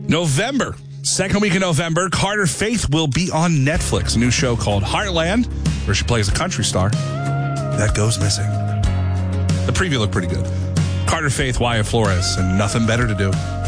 November. Second week in November, Carter Faith will be on Netflix. A new show called Heartland, where she plays a country star that goes missing. The preview looked pretty good. Carter Faith, Wyatt Flores, and nothing better to do.